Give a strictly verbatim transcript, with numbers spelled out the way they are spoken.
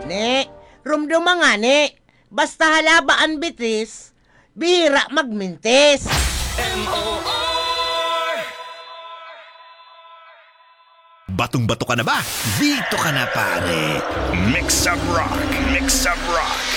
Ne, rumduma nga ni. Basta halabaan bitis, bihira magmintis. M O R Batong-bato ka na ba? Dito ka na, pare. Mix up rock, mix up rock.